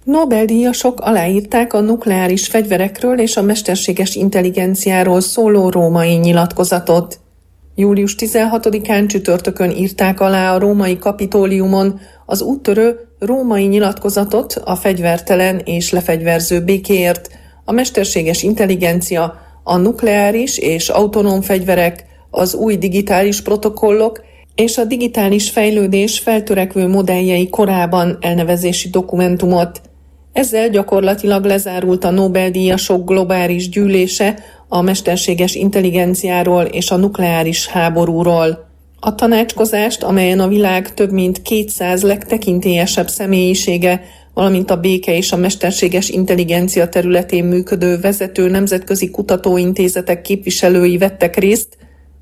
Nobel-díjasok aláírták a nukleáris fegyverekről és a mesterséges intelligenciáról szóló római nyilatkozatot. Július 16-án csütörtökön írták alá a római Kapitóliumon az úttörő római nyilatkozatot a fegyvertelen és lefegyverző békéért, a mesterséges intelligencia, a nukleáris és autonóm fegyverek, az új digitális protokollok és a digitális fejlődés feltörekvő modelljei korában elnevezési dokumentumot. Ezzel gyakorlatilag lezárult a Nobel-díjasok globális gyűlése a mesterséges intelligenciáról és a nukleáris háborúról. A tanácskozást, amelyen a világ több mint 200 legtekintélyesebb személyisége, valamint a béke és a mesterséges intelligencia területén működő vezető nemzetközi kutatóintézetek képviselői vettek részt,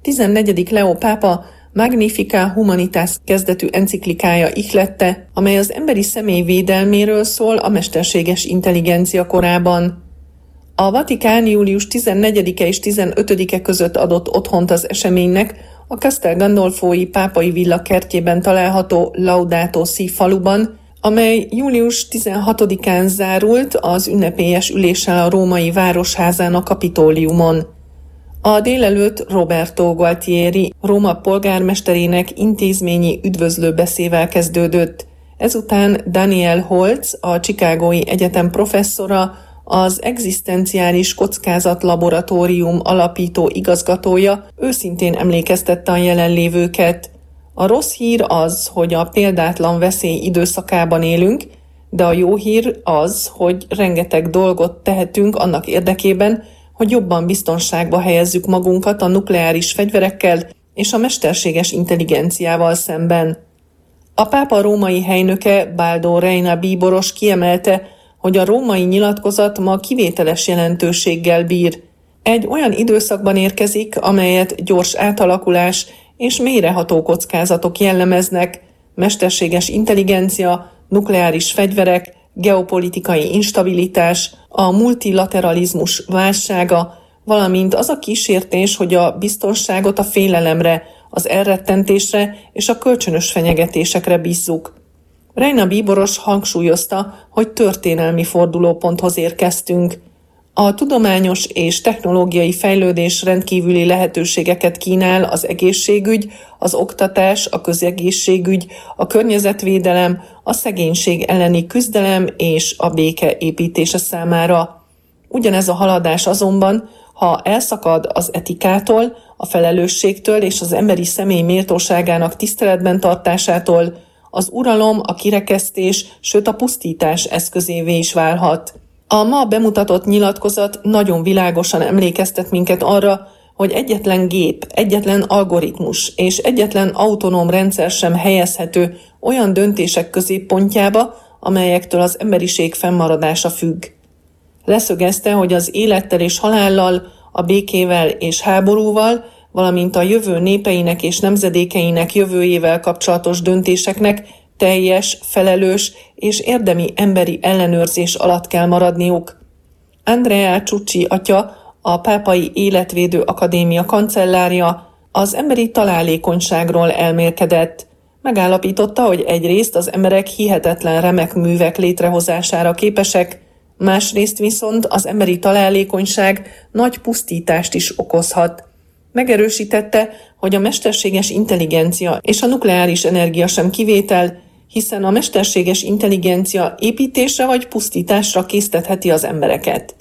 14. Leó pápa Magnificat Humanitas kezdetű enciklikája ihlette, amely az emberi személy védelméről szól a mesterséges intelligencia korában. A Vatikán július 14-e és 15-e között adott otthont az eseménynek a Castel Gandolfói pápai villa kertjében található Laudato Si faluban, amely július 16-án zárult az ünnepélyes üléssel a római városházán a Kapitóliumon. A délelőtt Roberto Gualtieri, Róma polgármesterének intézményi üdvözlőbeszédével kezdődött. Ezután Daniel Holz, a Chicagói Egyetem professzora, az Egzisztenciális Kockázat Laboratórium alapító igazgatója őszintén emlékeztette a jelenlévőket. A rossz hír az, hogy a példátlan veszély időszakában élünk, de a jó hír az, hogy rengeteg dolgot tehetünk annak érdekében, hogy jobban biztonságba helyezzük magunkat a nukleáris fegyverekkel és a mesterséges intelligenciával szemben. A pápa római helynöke Baldo Reina bíboros kiemelte, hogy a római nyilatkozat ma kivételes jelentőséggel bír. Egy olyan időszakban érkezik, amelyet gyors átalakulás és mélyreható kockázatok jellemeznek, mesterséges intelligencia, nukleáris fegyverek, geopolitikai instabilitás, a multilateralizmus válsága, valamint az a kísértés, hogy a biztonságot a félelemre, az elrettentésre és a kölcsönös fenyegetésekre bízzuk. Reina bíboros hangsúlyozta, hogy történelmi fordulóponthoz érkeztünk. A tudományos és technológiai fejlődés rendkívüli lehetőségeket kínál az egészségügy, az oktatás, a közegészségügy, a környezetvédelem, a szegénység elleni küzdelem és a béke építése számára. Ugyanez a haladás azonban, ha elszakad az etikától, a felelősségtől és az emberi személy méltóságának tiszteletben tartásától, az uralom, a kirekesztés, sőt a pusztítás eszközévé is válhat. A ma bemutatott nyilatkozat nagyon világosan emlékeztet minket arra, hogy egyetlen gép, egyetlen algoritmus és egyetlen autonóm rendszer sem helyezhető olyan döntések középpontjába, amelyektől az emberiség fennmaradása függ. Leszögezte, hogy az élettel és halállal, a békével és háborúval, valamint a jövő népeinek és nemzedékeinek jövőjével kapcsolatos döntéseknek teljes, felelős és érdemi emberi ellenőrzés alatt kell maradniuk. Andrea Ciucci atya, a Pápai Életvédő Akadémia kancellárja az emberi találékonyságról elmélkedett. Megállapította, hogy egyrészt az emberek hihetetlen remek művek létrehozására képesek, másrészt viszont az emberi találékonyság nagy pusztítást is okozhat. Megerősítette, hogy a mesterséges intelligencia és a nukleáris energia sem kivétel, hiszen a mesterséges intelligencia építésre vagy pusztításra késztetheti az embereket.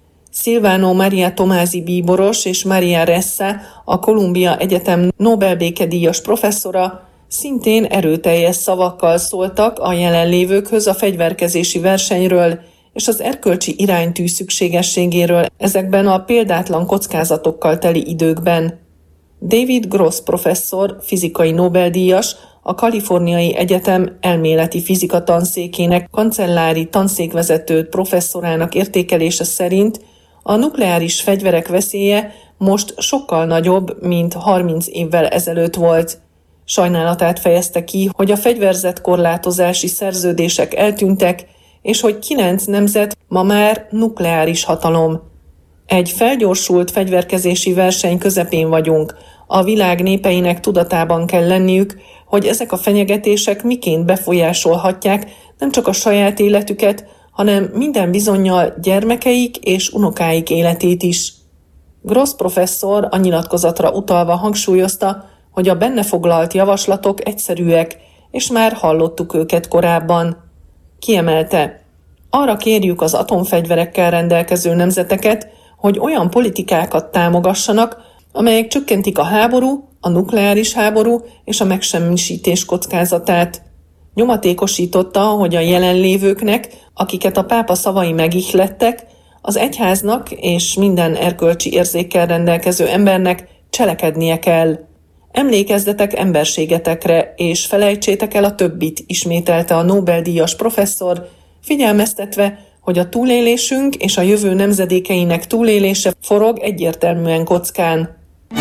Silvano Maria Tomasi bíboros és Maria Ressa, a Columbia Egyetem Nobel békedíjas professzora szintén erőteljes szavakkal szóltak a jelenlévőkhöz a fegyverkezési versenyről és az erkölcsi iránytű szükségességéről ezekben a példátlan kockázatokkal teli időkben. David Gross professzor, fizikai Nobel-díjas, a Kaliforniai Egyetem elméleti fizika tanszékének kancellári tanszékvezető professzorának értékelése szerint a nukleáris fegyverek veszélye most sokkal nagyobb, mint 30 évvel ezelőtt volt. Sajnálatát fejezte ki, hogy a fegyverzetkorlátozási szerződések eltűntek, és hogy 9 nemzet ma már nukleáris hatalom. Egy felgyorsult fegyverkezési verseny közepén vagyunk. A világ népeinek tudatában kell lenniük, hogy ezek a fenyegetések miként befolyásolhatják nem csak a saját életüket, hanem minden bizonnyal gyermekeik és unokáik életét is. Gross professzor a nyilatkozatra utalva hangsúlyozta, hogy a benne foglalt javaslatok egyszerűek, és már hallottuk őket korábban. Kiemelte: arra kérjük az atomfegyverekkel rendelkező nemzeteket, hogy olyan politikákat támogassanak, amelyek csökkentik a háború, a nukleáris háború és a megsemmisítés kockázatát. Nyomatékosította, hogy a jelenlévőknek, akiket a pápa szavai megihlettek, az egyháznak és minden erkölcsi érzékkel rendelkező embernek cselekednie kell. Emlékezzetek emberségetekre, és felejtsétek el a többit, ismételte a Nobel-díjas professzor, figyelmeztetve, hogy a túlélésünk és a jövő nemzedékeinek túlélése forog egyértelműen kockán.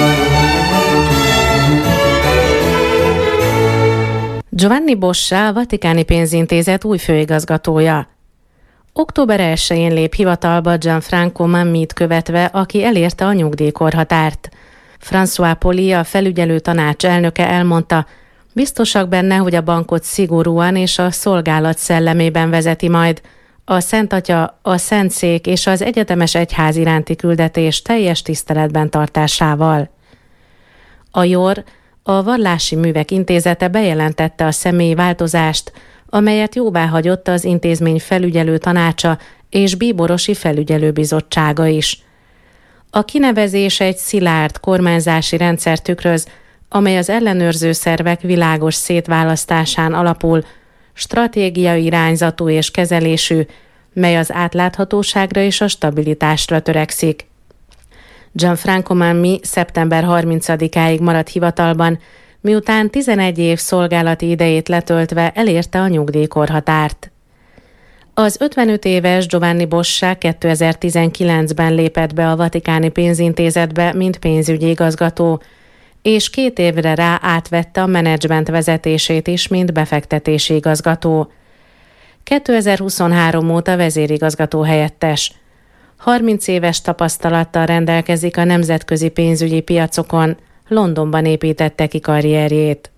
Giovanni Boscia, a Vatikáni Pénzintézet új főigazgatója. Október 1-én lép hivatalba Gianfranco Mammit követve, aki elérte a nyugdíjkorhatárt. François Poli, a felügyelő tanács elnöke elmondta, biztosak benne, hogy a bankot szigorúan és a szolgálat szellemében vezeti majd. A Szent Atya, a Szentszék és az egyetemes egyház iránti küldetés teljes tiszteletben tartásával. A JOR, a Vallási Művek Intézete bejelentette a személyi változást, amelyet jóváhagyott az intézmény felügyelő tanácsa és bíborosi felügyelőbizottsága is. A kinevezés egy szilárd kormányzási rendszer tükröz, amely az ellenőrző szervek világos szétválasztásán alapul, stratégiai irányzatú és kezelésű, mely az átláthatóságra és a stabilitásra törekszik. Gianfranco Mammi szeptember 30-áig maradt hivatalban, miután 11 év szolgálati idejét letöltve elérte a nyugdíjkorhatárt. Az 55 éves Giovanni Boscia 2019-ben lépett be a Vatikáni Pénzintézetbe, mint pénzügyi igazgató, és 2 évre rá átvette a menedzsment vezetését is, mint befektetési igazgató. 2023 óta vezérigazgató helyettes. 30 éves tapasztalattal rendelkezik a nemzetközi pénzügyi piacokon, Londonban építette ki karrierjét.